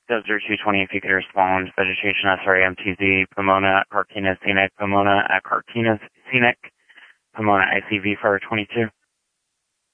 Desert 220, if you could respond. Vegetation SRA MTZ, Pomona at Carquinez Scenic, Pomona at Carquinez Scenic, Pomona ICV for 22.